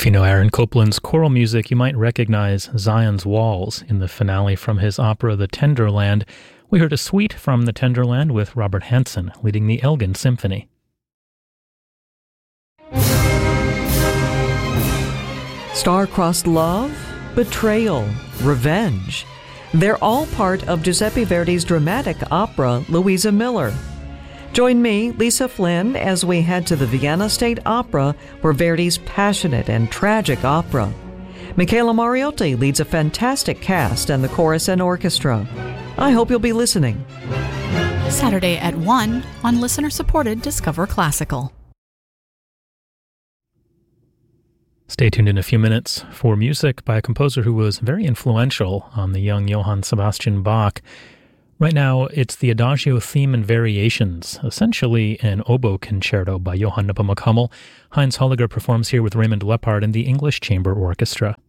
If you know Aaron Copland's choral music, you might recognize Zion's Walls in the finale from his opera The Tenderland. We heard a suite from The Tenderland with Robert Hansen leading the Elgin Symphony. Star-crossed love, betrayal, revenge. They're all part of Giuseppe Verdi's dramatic opera, Louisa Miller. Join me, Lisa Flynn, as we head to the Vienna State Opera for Verdi's passionate and tragic opera. Michaela Mariotti leads a fantastic cast and the chorus and orchestra. I hope you'll be listening. Saturday at 1 on listener-supported Discover Classical. Stay tuned in a few minutes for music by a composer who was very influential on the young Johann Sebastian Bach. Right now, it's the Adagio Theme and Variations, essentially an oboe concerto by Johann Nepomuk Hummel. Heinz Holliger performs here with Raymond Leppard and the English Chamber Orchestra.